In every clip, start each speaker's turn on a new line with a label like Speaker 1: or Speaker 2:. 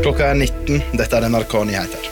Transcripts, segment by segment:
Speaker 1: Klokka 19, dette NRK Nyheter.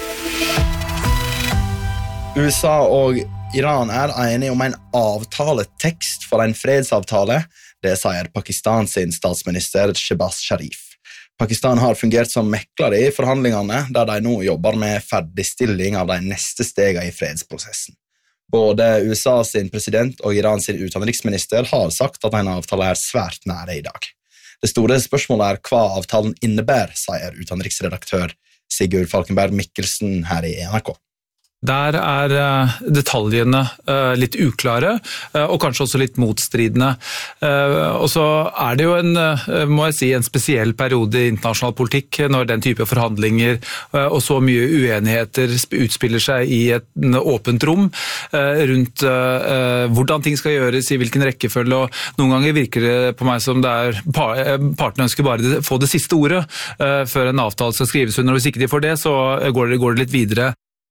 Speaker 1: USA og Iran enige om en avtaletekst for en fredsavtale, det sier Pakistans statsminister Shehbaz Sharif. Pakistan har fungert som mekler i forhandlingene, der de nå jobber med ferdigstilling av de neste stegene i fredsprosessen. Både USAs president og Irans utenriksminister har sagt at en avtale svært nære i dag. Det store spørsmålet hva avtalen innebærer, sier utenriksredaktør Sigurd Falkenberg Mikkelsen her i NRK.
Speaker 2: Der detaljene litt uklare, og kanskje også litt motstridende. Og så det jo må jeg si, en spesiell periode i internasjonal politikk, når den type forhandlinger og så mye uenigheter utspiller seg i et åpent rom, rundt hvordan ting skal gjøres, i hvilken rekkefølge, og noen ganger virker det på meg som partene ønsker bare få det siste ordet, før en avtale skal skrives under, og hvis ikke de får det, så går det litt videre.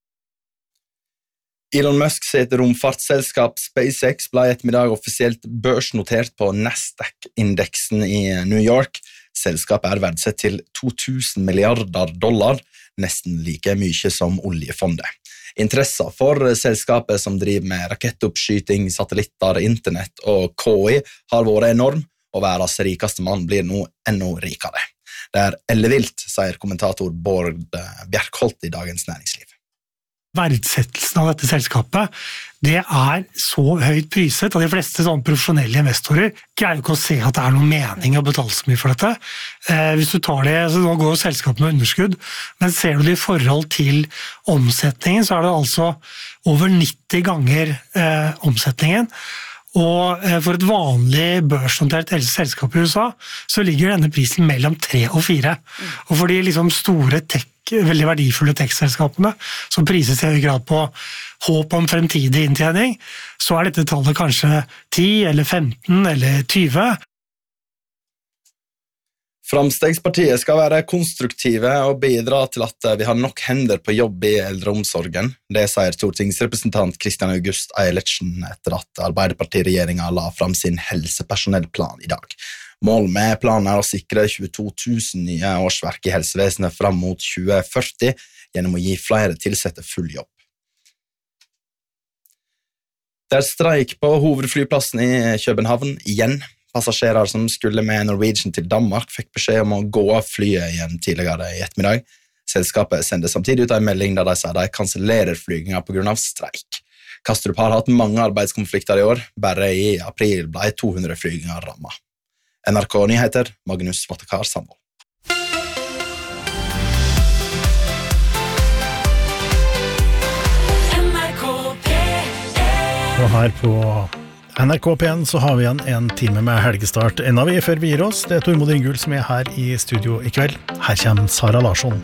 Speaker 1: Elon Musk sitt romfartsselskap SpaceX ble ettermiddag offisielt børsnotert på Nasdaq-indeksen i New York. Selskapet verdsett til $2000 milliarder, nesten like mye som oljefondet. Interessen for selskapet som driver med rakettoppskyting, satellitter, internett og KI har vært enorm, og verdens rikeste mann blir nå enda rikere. Det ellevilt, sier kommentator Bård Bjerkholt i Dagens Næringsliv.
Speaker 3: Verdsettelsen av dette selskapet, det så høyt priset, og de fleste sånne profesjonelle investorer greier ikke å se at det noen mening å betale så mye for dette. Hvis du tar det, så nå går jo selskapet med underskudd, men ser du det i forhold til omsetningen, så det altså over 90 ganger omsetningen. Og for et vanlig børsnotert selskap i USA, så ligger denne prisen mellom 3 og 4. Og for de store veldig verdifulle tech-selskapene, som prises i høy grad på håp om fremtidig inntjening, så dette tallet kanskje 10 eller 15 eller 20.
Speaker 1: Framstegspartiet skal være konstruktive og bidra til at vi har nok hender på jobb i eldreomsorgen. Det sier stortingsrepresentant Kristian August Eilertsen etter at Arbeiderparti-regjeringen la fram sin helsepersonellplan i dag. Målet med planen å sikre 22 000 nye årsverk i helsevesenet fram mot 2040 gjennom å gi flere tilsette full jobb. Det streik på hovedflyplassen i København igjen. Passasjerer som skulle med Norwegian til Danmark fikk beskjed om å gå av flyet igjen tidligere i ettermiddag. Selskapet sendte samtidig ut en melding der de sier de kansellerer flyginga på grunn av streik. Kastrup har hatt mange arbeidskonflikter i år. Bare i april ble 200 flyginger rammet. NRK Nyheter, Magnus Vatekar Sandvold.
Speaker 4: Og her på NRK P1 så har vi igjen en time med helgestart. En av vi før vi gir oss, det Tormod Ingul som her i studio i kveld. Her kommer Sara Larsson.